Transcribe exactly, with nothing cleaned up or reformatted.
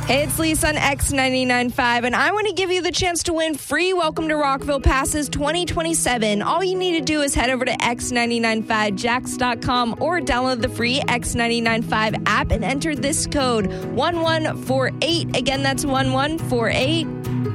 Hey, it's Lisa on X ninety-nine point five, and I want to give you the chance to win free Welcome to Rockville passes twenty twenty-seven. All you need to do is head over to X nine nine five jacks dot com or download the free X nine nine five app and enter this code one one four eight. Again, that's one one four eight.